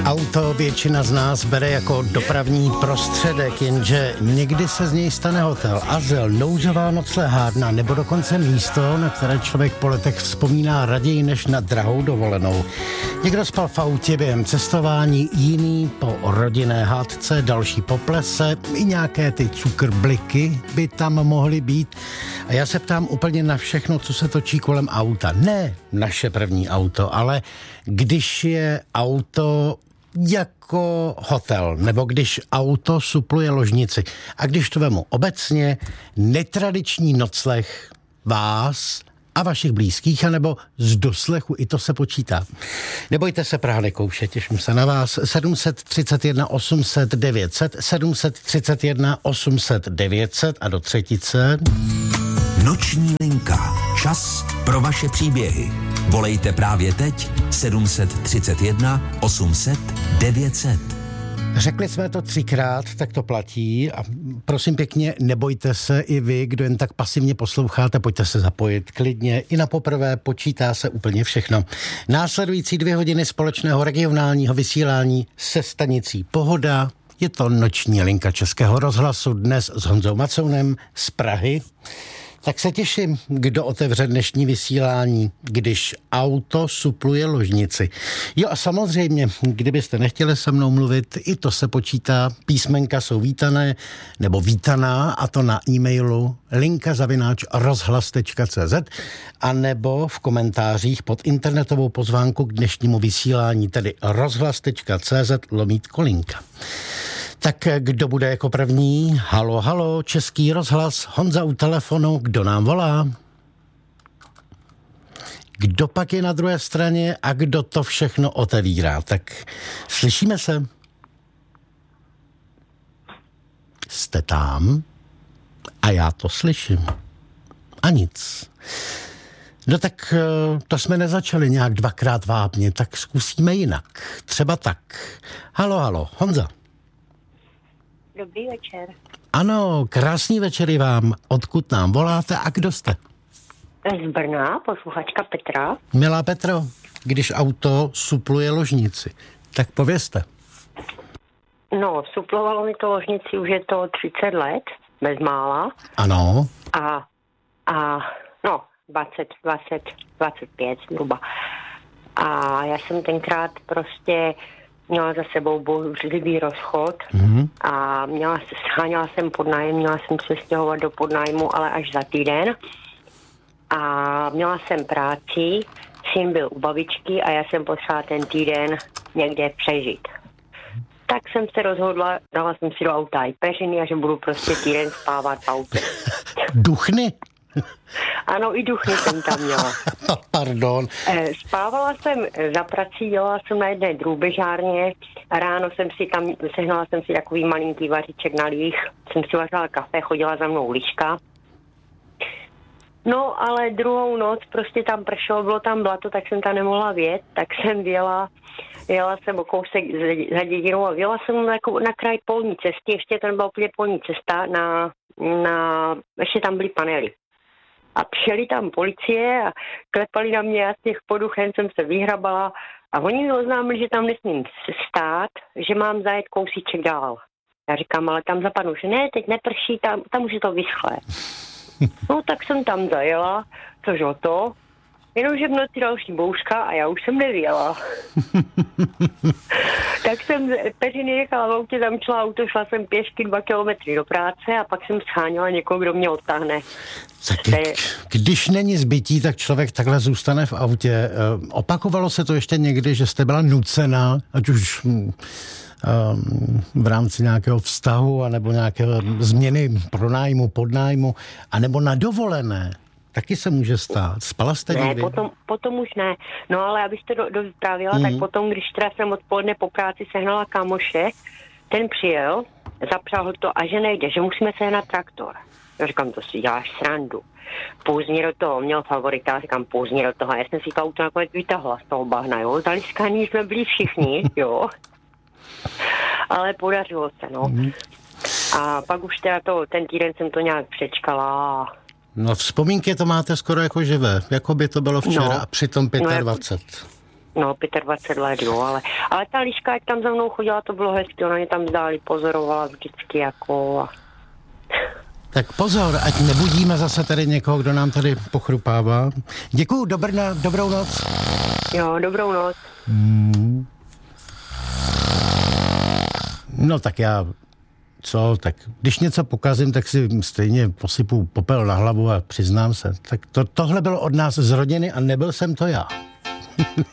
Auto většina z nás bere jako dopravní prostředek, jenže někdy se z něj stane hotel, azyl, nouzová noclehárna nebo dokonce místo, na které člověk po letech vzpomíná raději než na drahou dovolenou. Někdo spal v autě během cestování, jiný po rodinné hádce, další po plese, i nějaké ty cukrbliky by tam mohly být. A já se ptám úplně na všechno, co se točí kolem auta. Ne naše první auto, ale když je auto jako hotel, nebo když auto supluje ložnici. A když to vemu obecně, netradiční nocleh vás a vašich blízkých, anebo z doslechu, i to se počítá. Nebojte se, Praha nekouše, těším se na vás. 731 800 900, 731 800 900 a do třetice. Noční linka. Čas pro vaše příběhy. Volejte právě teď 731 800 900. Řekli jsme to 3krát, tak to platí a prosím pěkně, nebojte se i vy, kdo jen tak pasivně posloucháte, pojďte se zapojit klidně. I na poprvé počítá se úplně všechno. Následující 2 hodiny společného regionálního vysílání se stanicí Pohoda. Je to noční linka Českého rozhlasu dnes s Honzou Macounem z Prahy. Tak se těším, kdo otevře dnešní vysílání, když auto supluje ložnici. Jo a samozřejmě, kdybyste nechtěli se mnou mluvit, i to se počítá, písmenka jsou vítané nebo vítaná, a to na e-mailu linka@rozhlas.cz a nebo v komentářích pod internetovou pozvánku k dnešnímu vysílání, tedy rozhlas.cz/linka. Tak kdo bude jako první? Halo, halo, Český rozhlas, Honza u telefonu, kdo nám volá? Kdo pak je na druhé straně a kdo to všechno otevírá? Tak slyšíme se? Jste tam? A já to slyším. A nic. No tak to jsme nezačali nějak 2krát vápně, tak zkusíme jinak. Třeba tak. Halo, halo, Honza. Dobrý večer. Ano, krásný večer vám. Odkud nám voláte a kdo jste? Z Brna, posluchačka Petra. Milá Petro, když auto supluje ložnici, tak povězte. No, suplovalo mi to ložnici, už je to 30 let, bezmála. Ano. A 25 zhruba. A já jsem tenkrát prostě měla za sebou bouřlivý rozchod a scháněla jsem podnájem, měla jsem se stěhovat do podnájmu, ale až za týden. A měla jsem práci, syn byl u babičky a já jsem potřebovala ten týden někde přežít. Tak jsem se rozhodla, dala jsem si do auta i peřiny a že budu prostě týden spávat v autě. Duchny? Ano, i duchny jsem tam měla. Pardon. Spávala jsem za prací, dělala jsem na jedné drůbežárně a ráno sehnala jsem si takový malinký vaříček na líh, jsem si vařila kafe, chodila za mnou liška. No, ale druhou noc prostě tam pršelo, bylo tam blato, tak jsem tam nemohla vjet, tak jsem jela jsem o kousek za dědinou a jela jsem na kraj polní cesty, ještě to nebyla úplně polní cesta, ještě tam byly panely. A přijeli tam policie a klepali na mě, já z těch poduchen jsem se vyhrabala a oni mi oznámili, že tam nesmím stát, že mám zajet kousíček dál. Já říkám, ale tam zapadnu, že ne, teď neprší, tam už je to vyschlé. No tak jsem tam zajela, což o to, jenomže v noci další bouřka a já už jsem nevěla. Tak jsem peřiny nechala v autě, zamčila auto, šla jsem pěšky 2 kilometry do práce a pak jsem scháněla někoho, kdo mě odtáhne. Když není zbytí, tak člověk takhle zůstane v autě. Opakovalo se to ještě někdy, že jste byla nucena, ať už v rámci nějakého vztahu, anebo nějaké změny pronájmu, podnájmu, anebo na dovolené. Taky se může stát. Spala jste někdy? Ne, potom už ne. No ale abych to dovyprávěla, tak potom, když teda jsem odpoledne po práci sehnala kámoše, ten přijel, zapřál to a že nejde, že musíme sehnat traktor. Já říkám, to si děláš srandu. Pozdě do toho, měl favorita, říkám, pozdě do toho. Já jsem si to auto nakonec vytahla z toho bahna, jo. Zaliskaný jsme byli všichni, jo. Ale podařilo se, no. A pak už teda ten týden jsem to nějak přečkala. No vzpomínky to máte skoro jako živé, jako by to bylo včera, a přitom 25. No, 25 let, jo, ale ta Liška, jak tam za mnou chodila, to bylo hezky, ona mě tam dálí pozorovala vždycky jako... Tak pozor, ať nebudíme zase tady někoho, kdo nám tady pochrupává. Děkuju, dobrou noc. Jo, dobrou noc. No tak tak když něco pokazím, tak si stejně posypu popel na hlavu a přiznám se. Tak tohle bylo od nás z rodiny a nebyl jsem to já.